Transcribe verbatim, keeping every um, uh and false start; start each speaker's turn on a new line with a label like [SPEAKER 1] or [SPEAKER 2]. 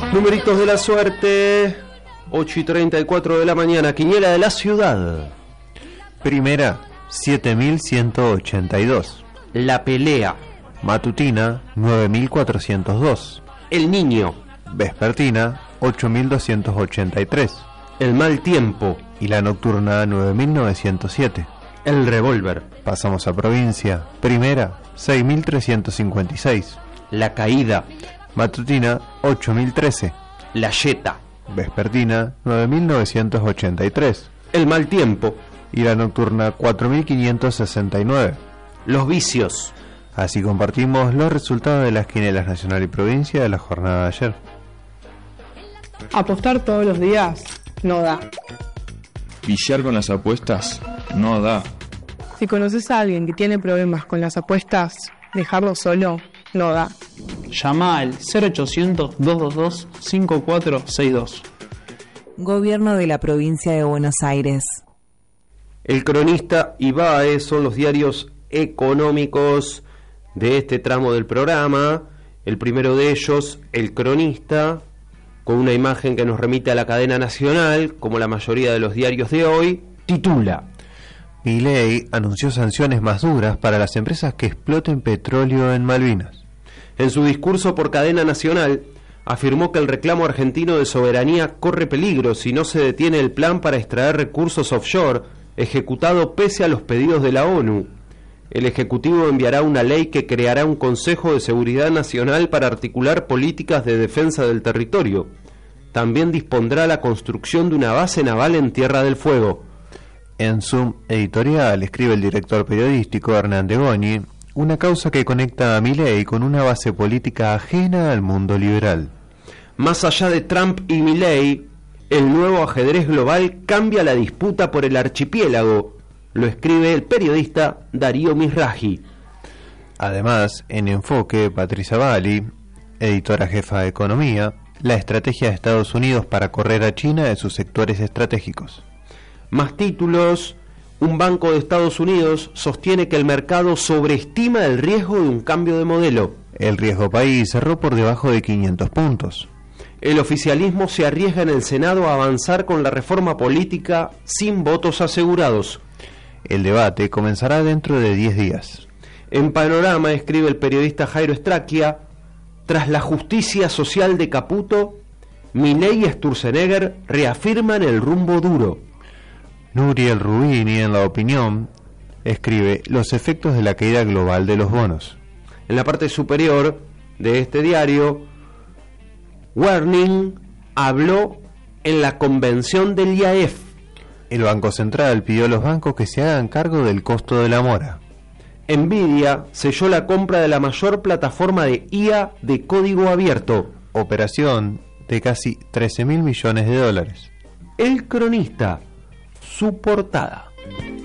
[SPEAKER 1] Numeritos de la suerte, ocho y treinta y cuatro de la mañana, quiniela de la ciudad.
[SPEAKER 2] Primera, siete mil ciento ochenta y dos.
[SPEAKER 1] La pelea.
[SPEAKER 2] Matutina, nueve mil cuatrocientos dos.
[SPEAKER 1] El niño.
[SPEAKER 2] Vespertina, ocho mil doscientos ochenta y tres.
[SPEAKER 1] El mal tiempo.
[SPEAKER 2] Y la nocturna, nueve mil novecientos siete.
[SPEAKER 1] El revólver.
[SPEAKER 2] Pasamos a provincia. Primera, seis mil trescientos cincuenta y seis.
[SPEAKER 1] La caída.
[SPEAKER 2] Matutina, ocho mil trece.
[SPEAKER 1] La yeta.
[SPEAKER 2] Vespertina, nueve mil novecientos ochenta y tres.
[SPEAKER 1] El mal tiempo.
[SPEAKER 2] Y la nocturna, cuatro mil quinientos sesenta y nueve.
[SPEAKER 1] Los vicios.
[SPEAKER 2] Así compartimos los resultados de las quinielas nacional y provincia de la jornada de ayer.
[SPEAKER 3] Apostar todos los días no da.
[SPEAKER 4] Pillar con las apuestas no da.
[SPEAKER 3] Si conoces a alguien que tiene problemas con las apuestas, dejarlo solo no da.
[SPEAKER 5] Llama al cero ochocientos, dos dos dos, cinco cuatro seis dos.
[SPEAKER 6] Gobierno de la provincia de Buenos Aires.
[SPEAKER 1] El Cronista y B A E son los diarios económicos de este tramo del programa. El primero de ellos, El Cronista, con una imagen que nos remite a la cadena nacional, como la mayoría de los diarios de hoy, titula:
[SPEAKER 2] Milei anunció sanciones más duras para las empresas que exploten petróleo en Malvinas.
[SPEAKER 1] En su discurso por cadena nacional, afirmó que el reclamo argentino de soberanía corre peligro si no se detiene el plan para extraer recursos offshore, ejecutado pese a los pedidos de la ONU. El Ejecutivo enviará una ley que creará un Consejo de Seguridad Nacional para articular políticas de defensa del territorio. También dispondrá la construcción de una base naval en Tierra del Fuego.
[SPEAKER 2] En su editorial escribe el director periodístico Hernán de Goñi una causa que conecta a Milei con una base política ajena al mundo liberal.
[SPEAKER 1] Más allá de Trump y Milei, el nuevo ajedrez global cambia la disputa por el archipiélago. Lo escribe el periodista Darío Mizrahi.
[SPEAKER 2] Además, en Enfoque, Patricia Bali, editora jefa de Economía, la estrategia de Estados Unidos para correr a China de sus sectores estratégicos.
[SPEAKER 1] Más títulos. Un banco de Estados Unidos sostiene que el mercado sobreestima el riesgo de un cambio de modelo.
[SPEAKER 2] El riesgo país cerró por debajo de quinientos puntos.
[SPEAKER 1] El oficialismo se arriesga en el Senado a avanzar con la reforma política sin votos asegurados.
[SPEAKER 2] El debate comenzará dentro de diez días.
[SPEAKER 1] En Panorama escribe el periodista Jairo Estraquia: tras la justicia social de Caputo, Milei y Sturzenegger reafirman el rumbo duro.
[SPEAKER 2] Nuriel Rubini, en La Opinión, escribe los efectos de la caída global de los bonos.
[SPEAKER 1] En la parte superior de este diario, Werning habló en la convención del I A E F.
[SPEAKER 2] El Banco Central pidió a los bancos que se hagan cargo del costo de la mora.
[SPEAKER 1] Nvidia selló la compra de la mayor plataforma de I A de código abierto.
[SPEAKER 2] Operación de casi trece mil millones de dólares.
[SPEAKER 1] El Cronista, su portada.